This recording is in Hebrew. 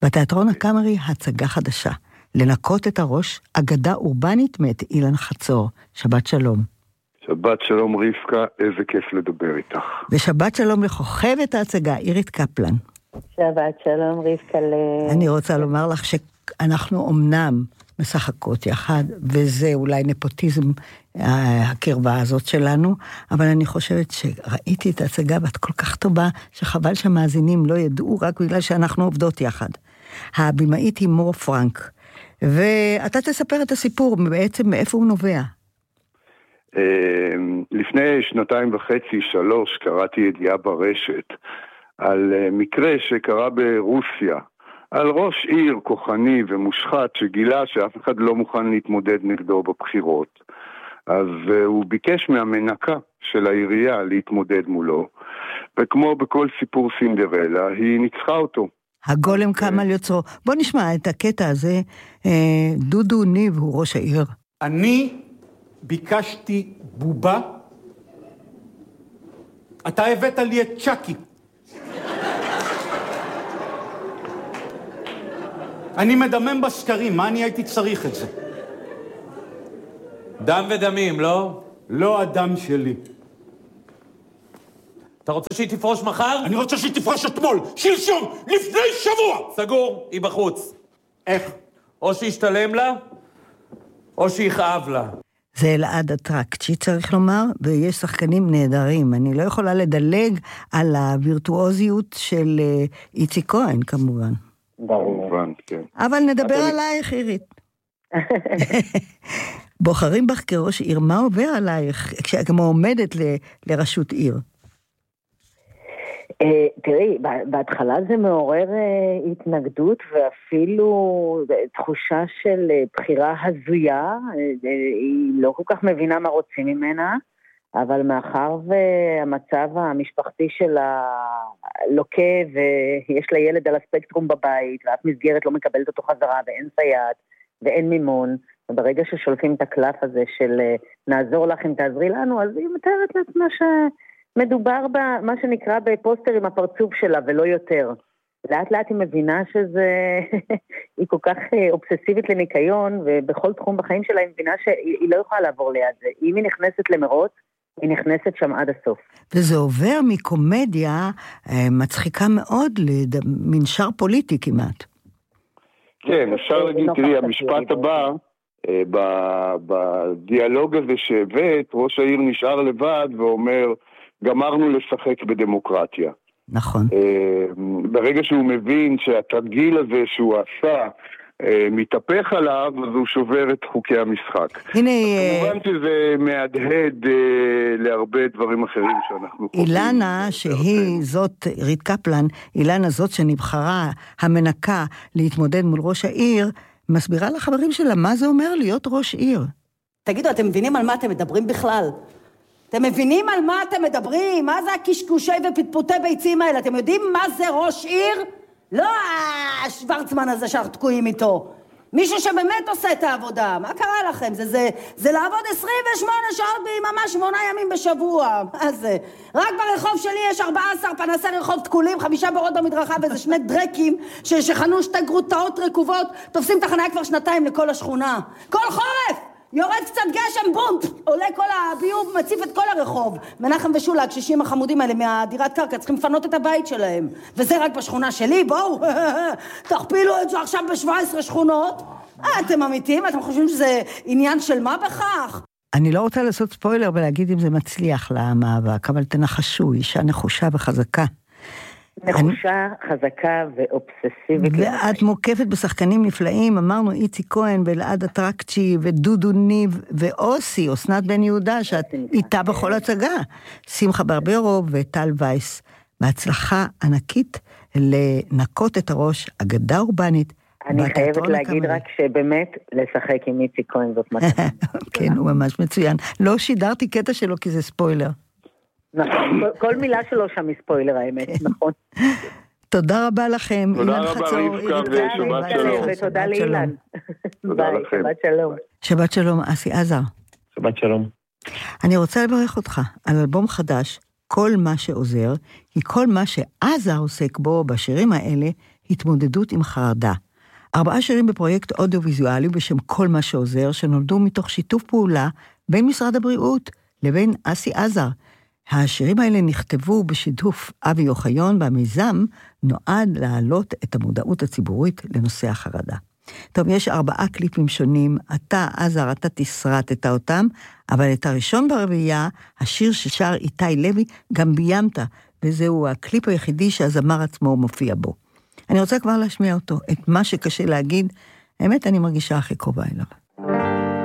בתיאטרון הקאמרי הצגה חדשה, לנקות את הראש, אגדה אורבנית מאת אילן חצור. שבת שלום. שבת שלום רבקה, איזה כיף לדבר איתך. ושבת שלום לכוכבת ההצגה, אירית קפלן. שבת שלום רבקה. אני רוצה לומר לך שאנחנו אמנם משחקות יחד, וזה אולי נפוטיזם הקרבה הזאת שלנו, אבל אני חושבת שראיתי את ההצגה ואת כל כך טובה, שחבל שהמאזינים לא ידעו רק בגלל שאנחנו עובדות יחד. הבימאית היא מור פרנק, ואתה תספר את הסיפור, בעצם מאיפה הוא נובע. לפני 2.5-3 קראתי ידיעה ברשת על מקרה שקרה ברוסיה, על ראש עיר כוחני ומושחת שגילה שאף אחד לא מוכן להתמודד נגדו בבחירות. אז הוא ביקש מהמנקה של העירייה להתמודד מולו, וכמו בכל סיפור סינדרלה, היא ניצחה אותו. הגולם קם על יוצרו. בוא נשמע את הקטע הזה. דודו ניב הוא ראש העיר. אני ביקשתי בובה, אתה הבאת לי את צ'קי. אני מדמם בסקרים, מה אני הייתי צריך את זה? דם ודמים, לא? לא הדם שלי. אתה רוצה שהיא תפרוש מחר? אני רוצה שהיא תפרוש אתמול, שלשום, לפני שבוע! סגור, היא בחוץ. איך? או שישתלם לה, או שיכאב לה. זה אלעד אטרקצ'י, צריך לומר, ויש שחקנים נהדרים. אני לא יכולה לדלג על הווירטואוזיות של איציק כהן, כמובן. כמובן, כן. אבל נדבר עלייך, אירית. בוחרים בך כראש עיר, מה עובר עלייך, כמו עומדת לראשות עיר? תראי, בהתחלה זה מעורר התנגדות ואפילו תחושה של בחירה הזויה, היא לא כל כך מבינה מה רוצים ממנה, אבל מאחר והמצב המשפחתי שלה לוקה ויש לה ילד על הספקטרום בבית ואף מסגרת לא מקבלת אותו חזרה ואין סייעת ואין מימון, וברגע ששולפים את הקלף הזה של נעזור לך אם תעזרי לנו, אז היא מתארת לעצמה מדובר במה שנקרא בפוסטר עם הפרצוף שלה ולא יותר. לאט לאט היא מבינה היא כל כך אובססיבית לניקיון, ובכל תחום בחיים שלה היא מבינה שהיא לא יכולה לעבור ליד זה. אם היא נכנסת למרוץ, היא נכנסת שם עד הסוף. וזה עובר מקומדיה מצחיקה מאוד למנשר פוליטי כמעט. כן, אפשר להגיד, תראי, המשפט הבא, בדיאלוג הזה שהבאת, ראש העיר נשאר לבד ואומר, גמרנו לשחק בדמוקרטיה. נכון. ברגע שהוא מבין שהתרגיל הזה שהוא עשה מתהפך עליו, אז הוא שובר את חוקי המשחק. הנה... כמובן שזה מהדהד להרבה דברים אחרים שאנחנו חושבים. אילנה, שהיא זאת, אירית קפלן, אילנה זאת שנבחרה המנקה להתמודד מול ראש העיר, מסבירה לחברים שלה מה זה אומר להיות ראש עיר. תגידו, אתם מבינים על מה אתם מדברים בכלל? אתם מבינים על מה אתם מדברים? מה זה הקשקושי ופטפוטי ביצים האלה? אתם יודעים מה זה ראש עיר? לא השוורצמן הזה שאנחנו תקועים איתו. מישהו שבאמת עושה את העבודה. מה קרה לכם? זה לעבוד 28 שעות ביממה, 8 ימים בשבוע. מה זה? רק ברחוב שלי יש 14 פנסי רחוב תקולים, 5 בורות במדרכה ואיזה 2 דרקים שחנו 2 גרוטאות רקובות, תופסים את החניה כבר 2 לכל השכונה. כל חורף! יורד קצת גשם, בום, עולה כל הביוב, מציף את כל הרחוב. מנחם ושולה, הקשישים החמודים האלה מהדירת קרקע, צריכים לפנות את הבית שלהם. וזה רק בשכונה שלי, בואו, תכפילו את זה עכשיו ב17 שכונות. אתם אמיתיים? אתם חושבים שזה עניין של מה בכך? אני לא רוצה לעשות ספוילר ולהגיד אם זה מצליח למאבק, אבל תנחשו, אישה נחושה וחזקה. נחושה, חזקה ואובססיבית. ואת מוקפת בשחקנים נפלאים, אמרנו איציק כהן ואלעד אטרקצ'י ודודו ניב ואוסי, אסנת בן יהודה, שאת איתה בכל הצגה. שמחה ברברו וטל וייס. בהצלחה ענקית לנקות את הראש, אגדה אורבנית. אני חייבת להגיד רק שבאמת לשחק עם איציק כהן זאת מתנה. כן, הוא ממש מצוין. לא שידרתי קטע שלו כי זה ספוילר. נכון, כל מילה שלו שם היא ספוילר האמת, נכון. תודה רבה לכם. תודה רבה רבקה ושבת שלום. ותודה לאילן. ביי, שבת שלום. שבת שלום, אסי עזר. שבת שלום. אני רוצה לברך אותך על אלבום חדש, כל מה שעוזר, כי כל מה שעזר עוסק בו בשירים האלה, התמודדות עם חרדה. 4 שירים בפרויקט אודיו-ויזואלי בשם כל מה שעוזר, שנולדו מתוך שיתוף פעולה בין משרד הבריאות לבין אסי עזר. השירים האלה נכתבו בשיתוף אבי אוחיון, והמיזם נועד להעלות את המודעות הציבורית לנושא החרדה. טוב, יש 4 קליפים שונים, אתה עזר, אתה תסרטת אותם, אבל את הראשון ברביעייה, השיר ששר איתי לוי, גם ביימת, וזהו הקליפ היחידי שהזמר עצמו מופיע בו. אני רוצה כבר להשמיע אותו, את מה שקשה להגיד, האמת אני מרגישה הכי קרובה אליו.